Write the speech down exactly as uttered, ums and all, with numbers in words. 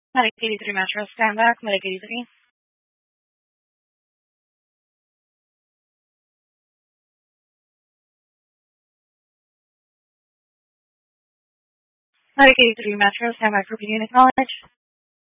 Medic eighty-three Metro, stand back. Medic eighty-three. Medic eighty-three Metro, stand back for beginning acknowledge.